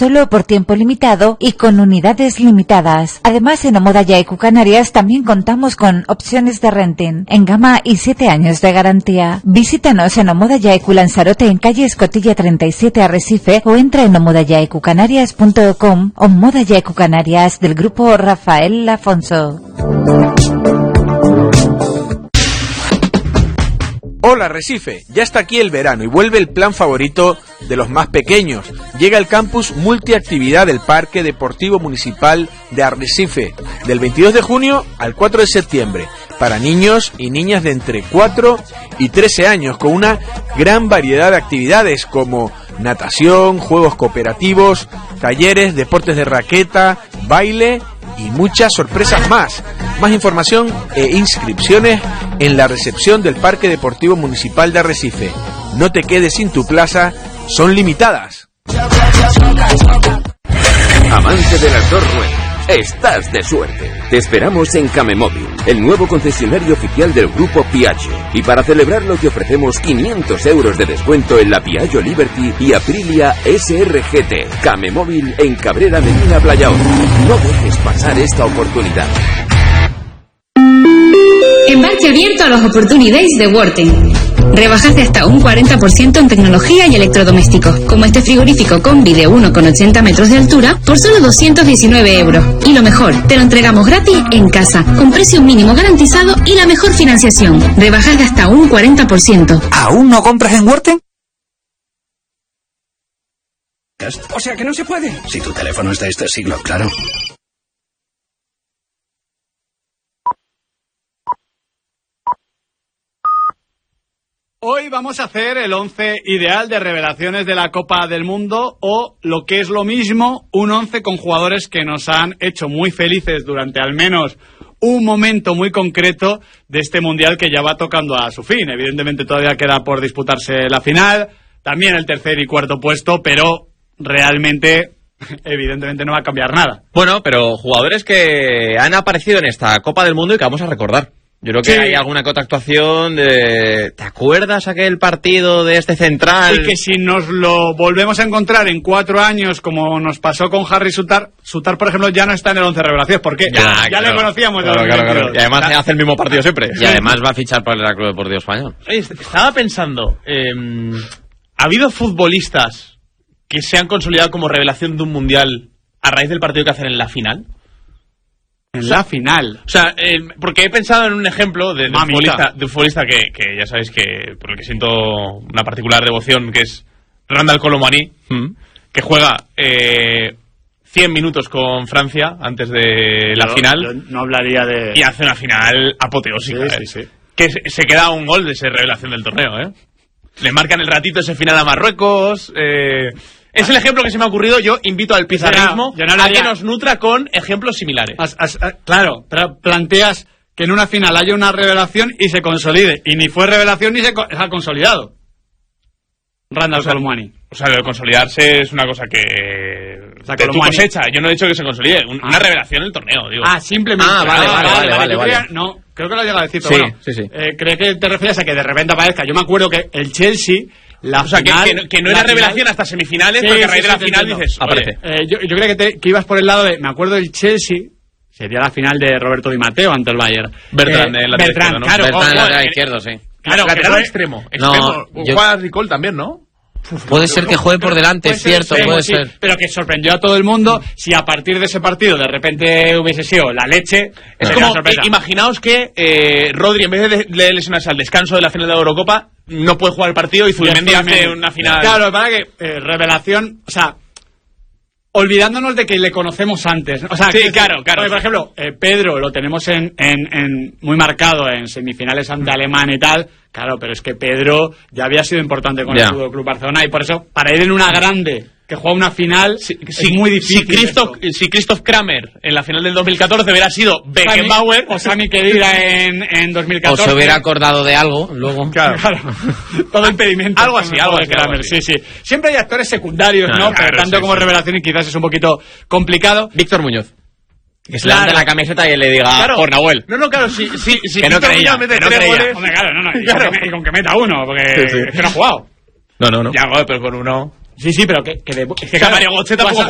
solo por tiempo limitado y con unidades limitadas. Además, en Omoda Yaiku Canarias también contamos con opciones de renting en gama y 7 años de garantía. Visítanos en Omoda Yaiku Lanzarote en calle Escotilla 37 Arrecife o entra en omodayaikucanarias.com o Moda Yaiku Canarias del grupo Rafael Afonso. Hola Arrecife, ya está aquí el verano y vuelve el plan favorito de los más pequeños. Llega el campus multiactividad del Parque Deportivo Municipal de Arrecife, del 22 de junio al 4 de septiembre, para niños y niñas de entre 4 y 13 años, con una gran variedad de actividades como natación, juegos cooperativos, talleres, deportes de raqueta, baile y muchas sorpresas más. Más información e inscripciones en la recepción del Parque Deportivo Municipal de Arrecife. No te quedes sin tu plaza, son limitadas. Amante de las dos ruedas, estás de suerte. Te esperamos en Camemóvil, el nuevo concesionario oficial del grupo Piaggio. Y para celebrarlo te ofrecemos 500 euros de descuento en la Piaggio Liberty y Aprilia SRGT. Camemóvil en Cabrera Medina Playaón. No dejes pasar esta oportunidad. Embarque abierto a los Opportunity Days de Worten. Rebajas de hasta un 40% en tecnología y electrodomésticos, como este frigorífico combi de 1,80 metros de altura por solo 219 euros. Y lo mejor, te lo entregamos gratis en casa, con precio mínimo garantizado y la mejor financiación. Rebajas de hasta un 40%. ¿Aún no compras en Worten? O sea que no se puede. Si tu teléfono es de este siglo, claro. Hoy vamos a hacer el 11 ideal de revelaciones de la Copa del Mundo, o lo que es lo mismo, un 11 con jugadores que nos han hecho muy felices durante al menos un momento muy concreto de este Mundial que ya va tocando a su fin. Evidentemente todavía queda por disputarse la final, también el tercer y cuarto puesto, pero realmente evidentemente no va a cambiar nada. Bueno, pero jugadores que han aparecido en esta Copa del Mundo y que vamos a recordar. Yo creo que hay alguna que otra actuación de... ¿Te acuerdas aquel partido de este central? Y que si nos lo volvemos a encontrar en 4 años, como nos pasó con Harry Sutar, por ejemplo, ya no está en el 11 revelaciones. ¿Por qué? Ya claro, le conocíamos. Claro. Y además hace el mismo partido siempre. Y además va a fichar por el Club Deportivo Español. Estaba pensando, ¿ha habido futbolistas que se han consolidado como revelación de un mundial a raíz del partido que hacen en la final? En la final. O sea, porque he pensado en un ejemplo de un futbolista que ya sabéis que por el que siento una particular devoción, que es Randall Colomani, que juega 100 minutos con Francia antes de la final. Yo no hablaría de... Y hace una final apoteósica. Sí. Que se queda un gol de esa revelación del torneo, Le marcan el ratito ese final a Marruecos. Es el ejemplo que se me ha ocurrido. Yo invito al pizarrismo a que nos nutra con ejemplos similares. Claro, pero planteas que en una final haya una revelación y se consolide. Y ni fue revelación ni se ha consolidado. Randall Colomani. O sea, lo de consolidarse es una cosa que... de tu cosecha. Yo no he dicho que se consolide. Una revelación en el torneo, digo. Simplemente. Vale. No, creo que lo llega a decir. Sí, bueno, sí. ¿crees que te refieres a que de repente aparezca? Yo me acuerdo que el Chelsea... que no era revelación hasta semifinales, porque a raíz de la final dices... Aparece. Yo creo que ibas por el lado de... Me acuerdo del Chelsea... Sería la final de Roberto Di Matteo ante el Bayern. Bertrand en la izquierda, ¿no? Bertrand en la lateral izquierdo, sí. Claro, que era extremo. No, juega Ricol también, ¿no? Puede ser que juegue por delante, es cierto, puede ser. Pero que sorprendió a todo el mundo. Si a partir de ese partido de repente hubiese sido la leche... Es como, imaginaos que Rodri, en vez de lesionarse al descanso de la final de la Eurocopa, no puede jugar el partido y Zubimendi hace una final... Claro, para que revelación... O sea, olvidándonos de que le conocemos antes. O sea, claro. Por ejemplo, Pedro lo tenemos en muy marcado en semifinales ante Alemania y tal. Claro, pero es que Pedro ya había sido importante con el Fútbol Club Barcelona y por eso, para ir en una grande que juega una final, es muy difícil. Si Christoph Kramer en la final del 2014 hubiera sido Beckenbauer o Sami Khedira en 2014, o se hubiera acordado de algo luego. Claro. Todo impedimento. Algo así. Kramer. Sí. Siempre hay actores secundarios, ¿no? Pero tanto como revelación y quizás es un poquito complicado. Víctor Muñoz. Que se levante la camiseta y le diga por Nahuel. No, claro, si que no creía, mete 3 goles... Hombre, claro. Y con que meta uno, porque es que no ha jugado. No. Ya, pero con uno... Sí, pero que Mario Götze tampoco